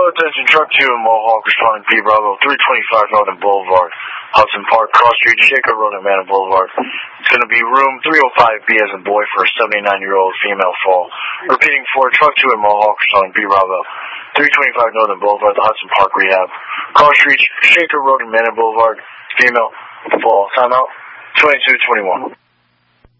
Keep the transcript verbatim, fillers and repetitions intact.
attention, truck two in Mohawk, responding P Bravo, three twenty-five Northern Boulevard, Hudson Park, Cross Street, Shaker Road, and Manor Boulevard. It's going to be room three oh five B as in boy for a seventy-nine-year-old female fall. Repeating for truck two in Mohawk, responding P Bravo, three twenty-five Northern Boulevard, the Hudson Park Rehab, Cross Street, Shaker Road, and Manor Boulevard, female fall. Timeout, twenty-two twenty-one.